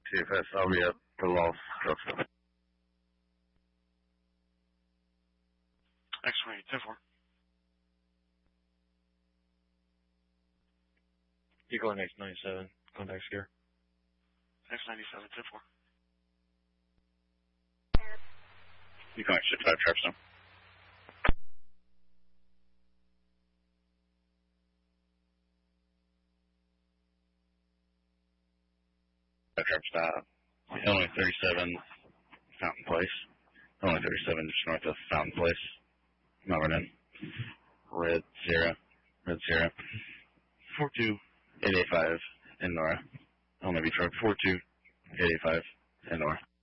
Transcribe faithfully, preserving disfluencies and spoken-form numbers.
T F S, I'll be up for loss. X-ray, ten four. You're going X ninety-seven. Contact scare. X ninety-seven, ten four. You're going six five traps now. Traps stop. Illinois thirty-seven, Fountain Place. Illinois thirty-seven, just north of Fountain Place. Melbourne. Red Sierra. Red Sierra. four two eight eight five in Nora. Illinois Beach Road. four two eight eight five in Nora.